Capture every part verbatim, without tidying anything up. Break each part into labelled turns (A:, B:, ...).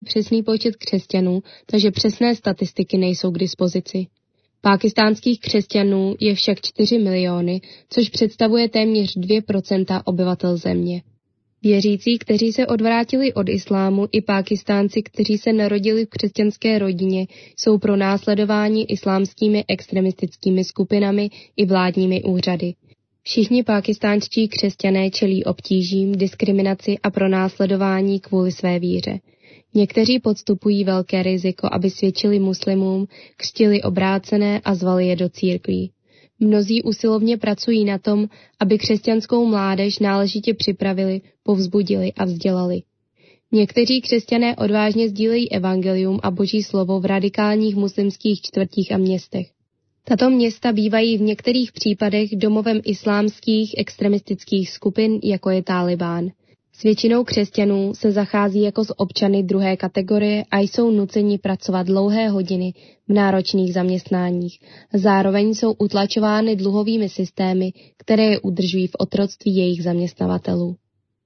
A: přesný počet křesťanů, takže přesné statistiky nejsou k dispozici. Pákistánských křesťanů je však čtyři miliony, což představuje téměř dvě procenta obyvatel země. Věřící, kteří se odvrátili od islámu, i Pákistánci, kteří se narodili v křesťanské rodině, jsou pronásledováni islámskými extremistickými skupinami i vládními úřady. Všichni pákistánští křesťané čelí obtížím, diskriminaci a pronásledování kvůli své víře. Někteří podstupují velké riziko, aby svědčili muslimům, křtili obrácené a zvali je do církví. Mnozí usilovně pracují na tom, aby křesťanskou mládež náležitě připravili, povzbudili a vzdělali. Někteří křesťané odvážně sdílejí evangelium a boží slovo v radikálních muslimských čtvrtích a městech. Tato města bývají v některých případech domovem islámských extremistických skupin, jako je Tálibán. S většinou křesťanů se zachází jako s občany druhé kategorie a jsou nuceni pracovat dlouhé hodiny v náročných zaměstnáních. Zároveň jsou utlačovány dluhovými systémy, které je udržují v otroctví jejich zaměstnavatelů.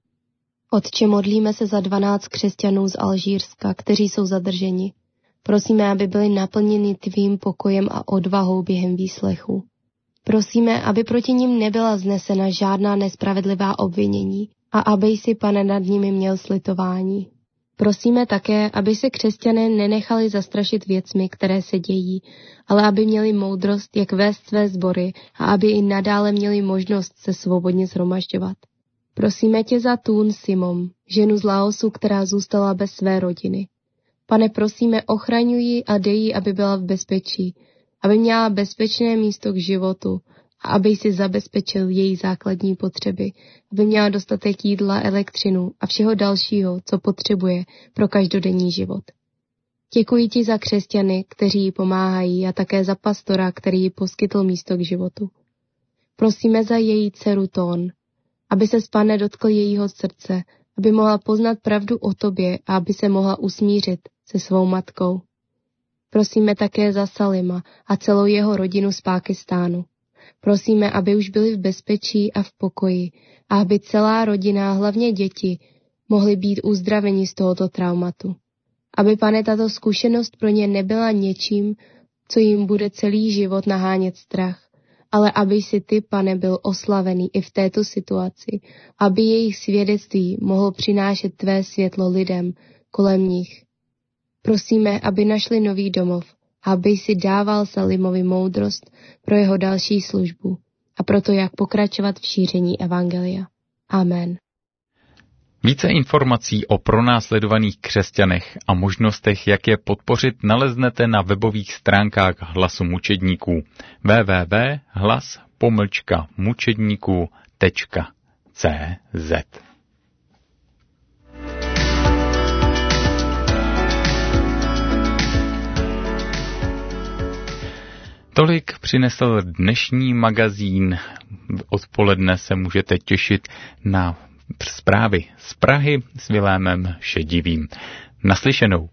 A: Otče, modlíme se za dvanáct křesťanů z Alžírska, kteří jsou zadrženi. Prosíme, aby byli naplněni tvým pokojem a odvahou během výslechu. Prosíme, aby proti nim nebyla znesena žádná nespravedlivá obvinění a aby jsi, Pane, nad nimi měl slitování. Prosíme také, aby se křesťané nenechali zastrašit věcmi, které se dějí, ale aby měli moudrost, jak vést své sbory a aby i nadále měli možnost se svobodně shromažďovat. Prosíme tě za Tún Simom, ženu z Laosu, která zůstala bez své rodiny. Pane, prosíme, ochraňuj ji a dej jí, aby byla v bezpečí, aby měla bezpečné místo k životu a aby si zabezpečil její základní potřeby, aby měla dostatek jídla, elektřinu a všeho dalšího, co potřebuje pro každodenní život. Děkuji ti za křesťany, kteří jí pomáhají, a také za pastora, který jí poskytl místo k životu. Prosíme za její dceru Tón, aby se, Pane, dotkl jejího srdce, aby mohla poznat pravdu o tobě a aby se mohla usmířit se svou matkou. Prosíme také za Salima a celou jeho rodinu z Pákistánu. Prosíme, aby už byli v bezpečí a v pokoji a aby celá rodina, hlavně děti, mohly být uzdraveni z tohoto traumatu. Aby, Pane, tato zkušenost pro ně nebyla něčím, co jim bude celý život nahánět strach, ale aby si ty, Pane, byl oslavený i v této situaci, aby jejich svědectví mohlo přinášet tvé světlo lidem kolem nich. Prosíme, aby našli nový domov, aby si dával Salimovi moudrost pro jeho další službu a proto, jak pokračovat v šíření evangelia. Amen.
B: Více informací o pronásledovaných křesťanech a možnostech, jak je podpořit, naleznete na webových stránkách Hlasu mučedníků w w w tečka hlas pomlčka mučedníků tečka c z. Tolik přinesl dnešní magazín. Odpoledne se můžete těšit na zprávy z Prahy s Vilémem Šedivým. Naslyšenou.